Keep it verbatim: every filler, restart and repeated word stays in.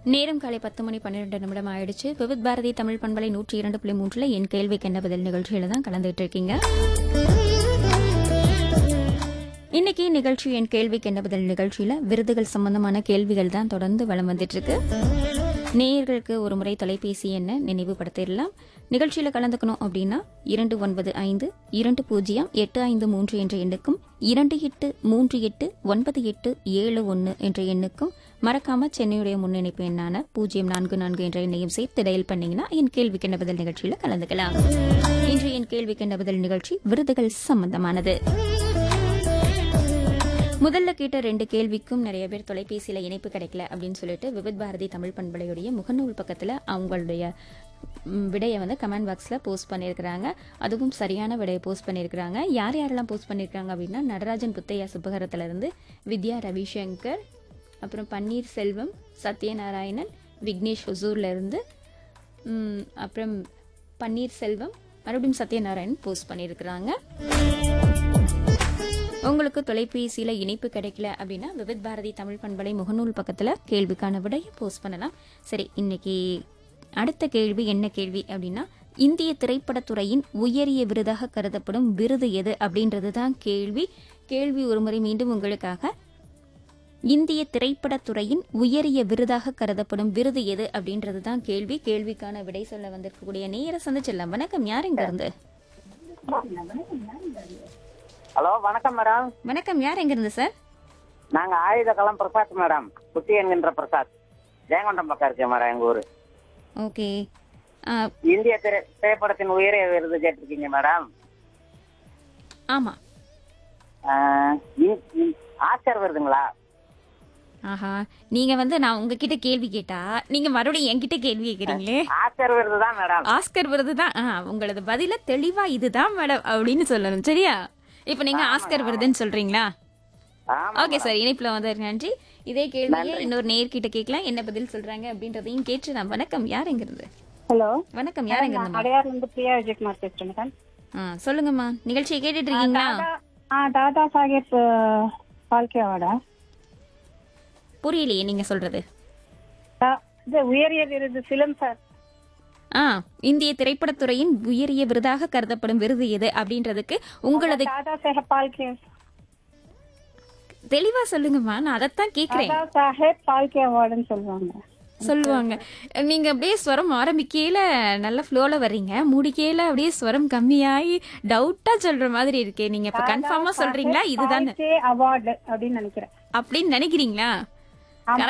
நேரம் காலை பத்து மணி பன்னிரெண்டு நிமிடம் ஆயிடுச்சு. விவித் பாரதி தமிழ் பண்பலை நூற்றி இரண்டு புள்ளி மூன்றுல என் கேள்விக்கு என்ன பதில் நிகழ்ச்சியில தான் கலந்துட்டு இருக்கீங்க. இன்னைக்கு நிகழ்ச்சி என் கேள்விக்கு என்ன பதில் நிகழ்ச்சியில விருதுகள் சம்பந்தமான கேள்விகள் தான் தொடர்ந்து வலம் வந்துட்டு இருக்கு. நேயர்களுக்கு ஒரு முறை தொலைபேசி என்ன நினைவுபடுத்திடலாம். நிகழ்ச்சியில கலந்துக்கணும் அப்படின்னா இரண்டு ஒன்பது ஐந்து இரண்டு பூஜ்ஜியம் எட்டு ஐந்து மூன்று என்ற எண்ணுக்கும் இரண்டு எட்டு மூன்று எட்டு ஒன்பது எட்டு ஏழு ஒன்று என்ற எண்ணுக்கும் மறக்காம சென்னையுடைய முன்னிணைப்பு எண்ணான பூஜ்ஜியம் நான்கு நான்கு என்ற எண்ணையும் சேர்த்து டயல் பண்ணீங்கன்னா என் கேள்விக்கு என்ன பதில் நிகழ்ச்சியில கலந்துக்கலாம். இன்று என் கேள்விக்கு என்ன பதில் நிகழ்ச்சி விருதுகள் சம்பந்தமானது. முதல்ல கேட்ட ரெண்டு கேள்விக்கும் நிறைய பேர் தொலைபேசியில இணைப்பு கிடைக்கல அப்படின்னு சொல்லிட்டு விவித் பாரதி தமிழ் பண்பலையுடைய முகநூல் பக்கத்துல அவங்களுடைய விடையை வந்து கமெண்ட் பாக்ஸ்ல போஸ்ட் பண்ணியிருக்கிறாங்க. அதுவும் சரியான விடையை போஸ்ட் பண்ணியிருக்கிறாங்க. யார் யாரெல்லாம் போஸ்ட் பண்ணியிருக்காங்க அப்படின்னா நடராஜன் புத்தையா சுபகரத்துல இருந்து, வித்யா ரவிசங்கர், அப்புறம் பன்னீர் செல்வம், சத்யநாராயணன், விக்னேஷ் ஹுசூர்ல இருந்து, அப்புறம் பன்னீர் செல்வம் மறுபடியும் சத்யநாராயணன் போஸ்ட் பண்ணியிருக்கிறாங்க. உங்களுக்கு தொலைபேசியில இணைப்பு கிடைக்கல அப்படின்னா விவித் பாரதி தமிழ் பண்பலை முகநூல் பக்கத்துல கேள்விக்கான விடையை போஸ்ட் பண்ணலாம். சரி, இன்னைக்கு அடுத்த கேள்வி என்ன கேள்வி அப்படின்னா, இந்திய திரைப்படத்துறையின் உயரிய விருதாக கருதப்படும் விருது எது அப்படின்றது தான் கேள்வி. கேள்வி ஒருமுறை மீண்டும் உங்களுக்காக. இந்திய திரைப்படத்துறையின் உயரிய விருதாக கருதப்படும் விருது எது அப்படின்றது தான் கேள்வி. கேள்விக்கான விடை சொல்ல வந்திருக்கக்கூடிய நேர சந்திச்சிடலாம். வணக்கம், யார் எங்க இருந்து? ஹலோ, வணக்கம் மேடம். வணக்கம், யார் எங்க இருந்து சார்? நாங்க ஆயுத களம் பிரசாத் மேடம், குட்டி என்கின்ற பிரசாத், ஜெயங்கொண்டம் பக்கம் இருக்கேன் மேடம், எங்க ஊரு. ஓகே. இந்திய திரை திரைப்படத்தின் உயரிய விருது கேட்டிருக்கீங்க மேடம். ஆமா. ஆஸ்கர் விருதுங்களா? ஆஹா, நீங்க வந்து நான் உங்ககிட்ட கேள்வி கேட்டா நீங்க மறுபடியும் என்கிட்ட கேள்வி கேக்குறீங்களே. ஆஸ்கர் விருது தான் மேடம். ஆஸ்கர் விருது தான். உங்களது பதில தெளிவா இதுதான் மேடம் அப்படின்னு சொல்லணும், சரியா? இப்ப நீங்க ஆஸ்கர் விருதுன்னு சொல்றீங்களா? ஓகே சார், இணைப்புல வந்து நன்றி. இதே கேள்வியை இன்னொரு நேர்கிட்ட கேட்கலாம், என்ன பதில் சொல்றாங்க அப்படின்றதையும் கேட்டுலாம். வணக்கம், யார் எங்க இருந்து? ஹலோ, வணக்கம், யார் எங்க இருந்து? அடையார்ல இருந்து பிரியா விஜயகுமார் பேசுறேன் மேடம். ஆ, சொல்லுங்கம்மா, நிகழ்ச்சியை கேட்டுட்டு இருக்கீங்களா? ஆ, தாதா சாஹேப் பால்கே அவார்டா? புரியலையே நீங்க சொல்றது. இது உயரிய விருது பிலிம் சார். ஆ, இந்திய திரைப்படத்துறையின் உயரிய விருதாக கருதப்படும் விருது எது அப்படின்றதுக்கு உங்களது தாதா சாஹேப் பால்கே. தெளிவா சொல்லுங்கம்மா, நான் அதைத்தான் கேக்குறேன். தாதா சாஹேப் பால்கே அவார்டுன்னு சொல்லுவாங்க சொல்லுவாங்க. நீங்க அப்படியே ஸ்வரம் ஆரம்பிக்கையில நல்ல ஃப்ளோல வர்றீங்க, முடிக்கையில அப்படியே ஸ்வரம் கம்மியாயி டவுட்டா சொல்ற மாதிரி இருக்கே. நீங்க இப்ப கன்ஃபார்மா சொல்றீங்களா இதுதான் அவார்டு அப்படின்னு நினைக்கிறேன்? அப்படின்னு நினைக்கிறீங்களா?